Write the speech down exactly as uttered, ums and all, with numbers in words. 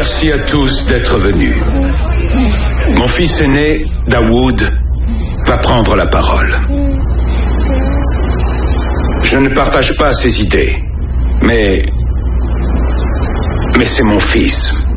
Merci à tous d'être venus. Mon fils aîné, Daoud, va prendre la parole. Je ne partage pas ses idées, mais... Mais c'est mon fils.